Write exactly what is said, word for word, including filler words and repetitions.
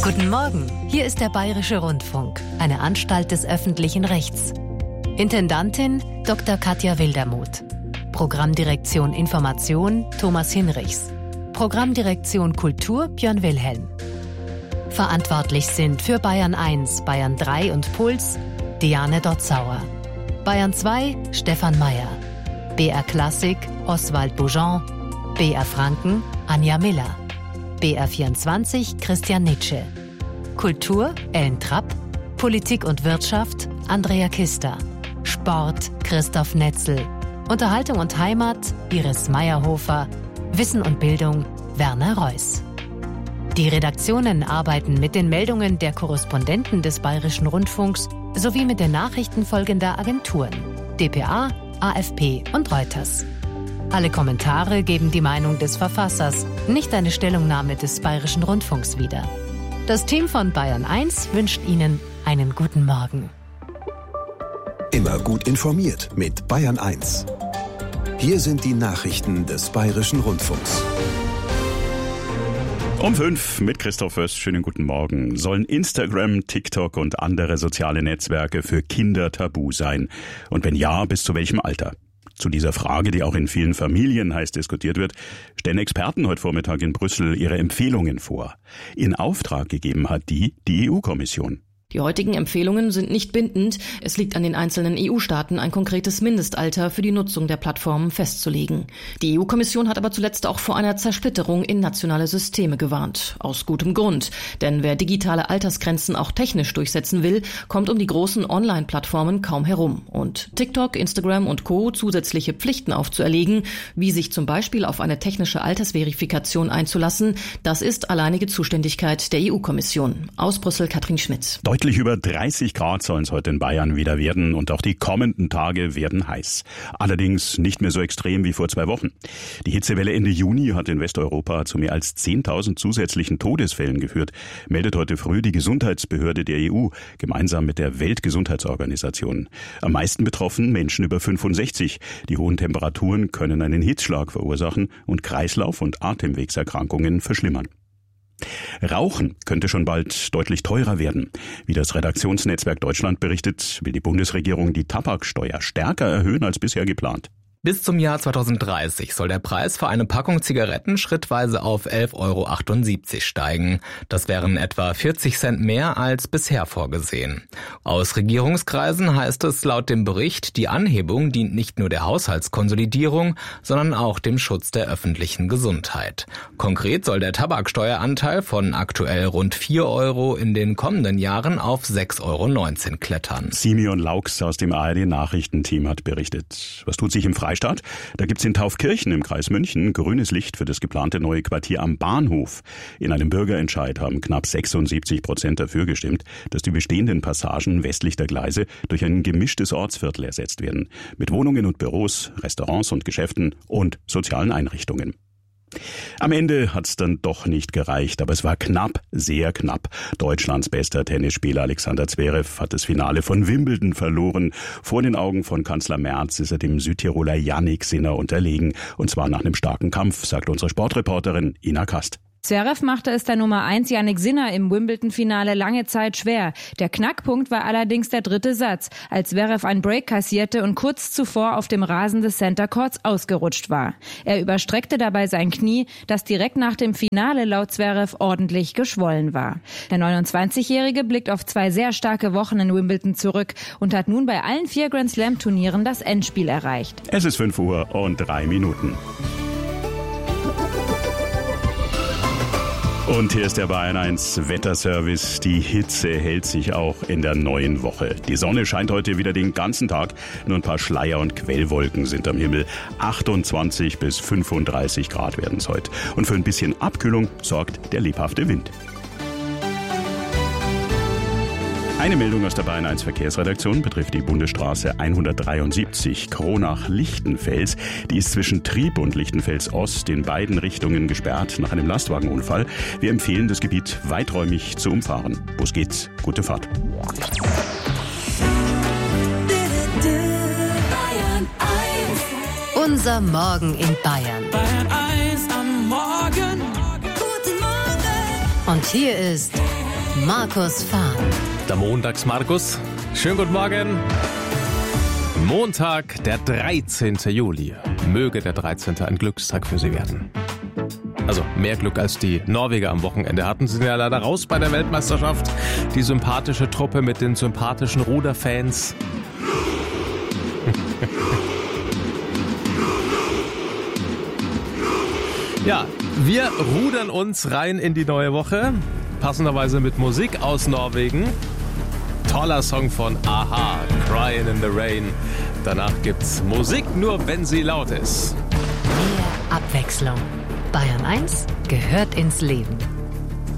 Guten Morgen, hier ist der Bayerische Rundfunk, eine Anstalt des öffentlichen Rechts. Intendantin Doktor Katja Wildermuth. Programmdirektion Information Thomas Hinrichs. Programmdirektion Kultur Björn Wilhelm. Verantwortlich sind für Bayern eins, Bayern drei und Puls Diane Dotzauer. Bayern zwei Stefan Mayer. B R Klassik Oswald Boujon. B R Franken Anja Miller. B R vierundzwanzig Christian Nitsche. Kultur Ellen Trapp. Politik und Wirtschaft Andrea Kister. Sport Christoph Netzel. Unterhaltung und Heimat Iris Meyerhofer. Wissen und Bildung Werner Reuss. Die Redaktionen arbeiten mit den Meldungen der Korrespondenten des Bayerischen Rundfunks sowie mit den Nachrichten folgender Agenturen: D P A, A F P und Reuters. Alle Kommentare geben die Meinung des Verfassers, nicht eine Stellungnahme des Bayerischen Rundfunks wieder. Das Team von Bayern eins wünscht Ihnen einen guten Morgen. Immer gut informiert mit Bayern eins. Hier sind die Nachrichten des Bayerischen Rundfunks. Um fünf mit Christoph Wöst. Schönen guten Morgen. Sollen Instagram, TikTok und andere soziale Netzwerke für Kinder tabu sein? Und wenn ja, bis zu welchem Alter? Zu dieser Frage, die auch in vielen Familien heiß diskutiert wird, stellen Experten heute Vormittag in Brüssel ihre Empfehlungen vor. In Auftrag gegeben hat die die E U-Kommission. Die heutigen Empfehlungen sind nicht bindend. Es liegt an den einzelnen E U-Staaten, ein konkretes Mindestalter für die Nutzung der Plattformen festzulegen. Die E U-Kommission hat aber zuletzt auch vor einer Zersplitterung in nationale Systeme gewarnt. Aus gutem Grund. Denn wer digitale Altersgrenzen auch technisch durchsetzen will, kommt um die großen Online-Plattformen kaum herum. Und TikTok, Instagram und Co. zusätzliche Pflichten aufzuerlegen, wie sich zum Beispiel auf eine technische Altersverifikation einzulassen, das ist alleinige Zuständigkeit der E U-Kommission. Aus Brüssel Katrin Schmidt. Deutlich über dreißig Grad sollen es heute in Bayern wieder werden und auch die kommenden Tage werden heiß. Allerdings nicht mehr so extrem wie vor zwei Wochen. Die Hitzewelle Ende Juni hat in Westeuropa zu mehr als zehntausend zusätzlichen Todesfällen geführt, meldet heute früh die Gesundheitsbehörde der E U gemeinsam mit der Weltgesundheitsorganisation. Am meisten betroffen Menschen über fünfundsechzig. Die hohen Temperaturen können einen Hitzschlag verursachen und Kreislauf- und Atemwegserkrankungen verschlimmern. Rauchen könnte schon bald deutlich teurer werden. Wie das Redaktionsnetzwerk Deutschland berichtet, will die Bundesregierung die Tabaksteuer stärker erhöhen als bisher geplant. Bis zum Jahr zweitausenddreißig soll der Preis für eine Packung Zigaretten schrittweise auf elf Euro achtundsiebzig steigen. Das wären etwa vierzig Cent mehr als bisher vorgesehen. Aus Regierungskreisen heißt es laut dem Bericht, die Anhebung dient nicht nur der Haushaltskonsolidierung, sondern auch dem Schutz der öffentlichen Gesundheit. Konkret soll der Tabaksteueranteil von aktuell rund vier Euro in den kommenden Jahren auf sechs Euro neunzehn klettern. Simeon Laux aus dem A R D-Nachrichtenteam hat berichtet. Was tut sich im Freistaat? Da gibt's in Taufkirchen im Kreis München grünes Licht für das geplante neue Quartier am Bahnhof. In einem Bürgerentscheid haben knapp sechsundsiebzig Prozent dafür gestimmt, dass die bestehenden Passagen westlich der Gleise durch ein gemischtes Ortsviertel ersetzt werden. Mit Wohnungen und Büros, Restaurants und Geschäften und sozialen Einrichtungen. Am Ende hat's dann doch nicht gereicht, aber es war knapp, sehr knapp. Deutschlands bester Tennisspieler Alexander Zverev hat das Finale von Wimbledon verloren. Vor den Augen von Kanzler Merz ist er dem Südtiroler Jannik Sinner unterlegen. Und zwar nach einem starken Kampf, sagt unsere Sportreporterin Ina Kast. Zverev machte es der Nummer eins Jannik Sinner im Wimbledon-Finale lange Zeit schwer. Der Knackpunkt war allerdings der dritte Satz, als Zverev einen Break kassierte und kurz zuvor auf dem Rasen des Center Courts ausgerutscht war. Er überstreckte dabei sein Knie, das direkt nach dem Finale laut Zverev ordentlich geschwollen war. Der neunundzwanzigjährige blickt auf zwei sehr starke Wochen in Wimbledon zurück und hat nun bei allen vier Grand-Slam-Turnieren das Endspiel erreicht. Es ist fünf Uhr und drei Minuten. Und hier ist der Bayern eins Wetterservice. Die Hitze hält sich auch in der neuen Woche. Die Sonne scheint heute wieder den ganzen Tag. Nur ein paar Schleier und Quellwolken sind am Himmel. achtundzwanzig bis fünfunddreißig Grad werden es heute. Und für ein bisschen Abkühlung sorgt der lebhafte Wind. Eine Meldung aus der Bayern eins Verkehrsredaktion betrifft die Bundesstraße hundertdreiundsiebzig Kronach-Lichtenfels. Die ist zwischen Trieb und Lichtenfels Ost in beiden Richtungen gesperrt nach einem Lastwagenunfall. Wir empfehlen, das Gebiet weiträumig zu umfahren. Wo es geht, gute Fahrt. Unser Morgen in Bayern. Bayern eins am Morgen. Guten Morgen. Und hier ist Markus Fahr. Der Montags-Markus. Schönen guten Morgen. Montag, der dreizehnten Juli. Möge der dreizehnte ein Glückstag für Sie werden. Also mehr Glück als die Norweger am Wochenende hatten. Sie sind ja leider raus bei der Weltmeisterschaft. Die sympathische Truppe mit den sympathischen Ruderfans. Ja, wir rudern uns rein in die neue Woche. Passenderweise mit Musik aus Norwegen. Toller Song von Aha, Crying in the Rain. Danach gibt's Musik, nur wenn sie laut ist. Mehr Abwechslung. Bayern eins gehört ins Leben.